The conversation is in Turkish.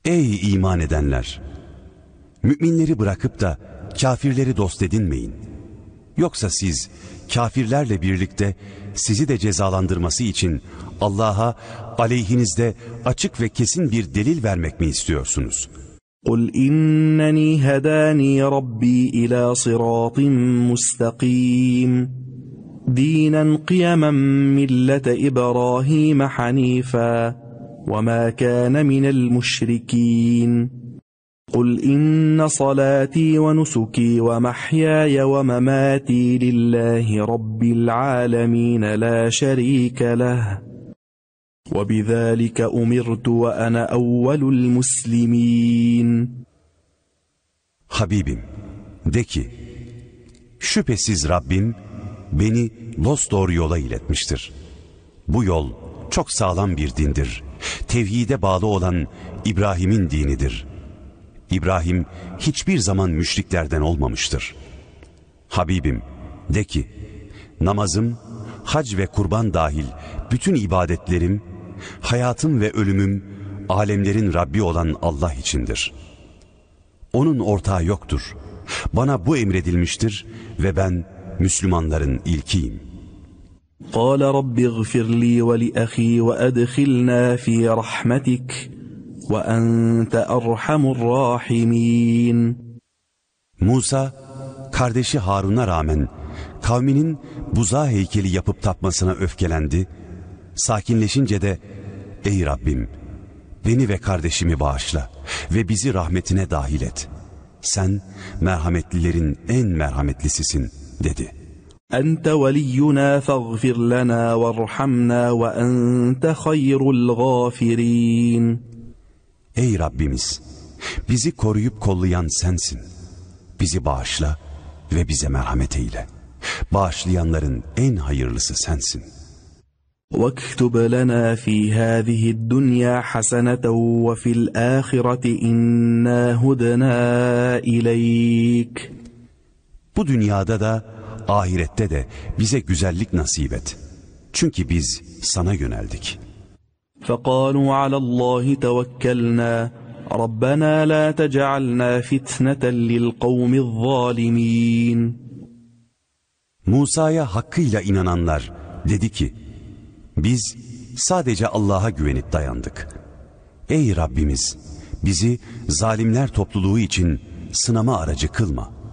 Ey iman edenler! Müminleri bırakıp da kafirleri dost edinmeyin. Yoksa siz kafirlerle birlikte sizi de cezalandırması için Allah'a aleyhinizde açık ve kesin bir delil vermek mi istiyorsunuz? قُلْ إِنَّنِي هَدَانِي رَبِّي إِلَى صِرَاطٍ مُسْتَقِيمٍ دِينًا قِيَمًا مِلَّةَ إِبْرَاهِيمَ حَنِيفًا وَمَا كَانَ مِنَ الْمُشْرِكِينَ قُلْ إِنَّ صَلَاتِي وَنُسُكِي وَمَحْيَايَ وَمَمَاتِي لِلَّهِ رَبِّ الْعَالَمِينَ لَا شَرِيكَ لَهُ وَبِذَٰلِكَ أُمِرْتُ وَأَنَا أَوَّلُ الْمُسْلِمِينَ. Habibim, de ki, şüphesiz Rabbim beni dosdoğru yola iletmiştir. Bu yol çok sağlam bir dindir. Tevhide bağlı olan İbrahim'in dinidir. İbrahim hiçbir zaman müşriklerden olmamıştır. Habibim, de ki, namazım, hac ve kurban dahil bütün ibadetlerim, hayatım ve ölümüm, alemlerin Rabbi olan Allah içindir. Onun ortağı yoktur. Bana bu emredilmiştir ve ben Müslümanların ilkiyim. قَالَ رَبِّ اغْفِرْ لِي وَلِأَخِي وَأَدْخِلْنَا فِي رَحْمَتِكَ وَأَنْتَ أَرْحَمُ الرَّاحِمِينَ. Musa, kardeşi Harun'a rağmen kavminin buzağı heykeli yapıp tapmasına öfkelendi. Sakinleşince de, ey Rabbim, beni ve kardeşimi bağışla ve bizi rahmetine dahil et. Sen merhametlilerin en merhametlisisin, dedi. أنت ولينا فاغفر لنا وارحمنا وأنت خير الغافرين. Ey Rabbimiz, bizi koruyup kollayan sensin. Bizi bağışla ve bize merhamet eyle. Bağışlayanların en hayırlısı sensin. وَاكْتُبْ لَنَا فِي هَذِهِ الدُّنْيَا حَسَنَةً وَفِي الْآخِرَةِ إِنَّا هُدْنَا إِلَيْكَ. Bu dünyada da ahirette de bize güzellik nasip et. Çünkü biz sana yöneldik. فَقَالُوا عَلَى اللّٰهِ تَوَكَّلْنَا رَبَّنَا لَا تَجْعَلْنَا فِتْنَةً لِلْقَوْمِ الظَّالِمِينَ. Musa'ya hakkıyla inananlar dedi ki, biz sadece Allah'a güvenip dayandık. Ey Rabbimiz, bizi zalimler topluluğu için sınama aracı kılma.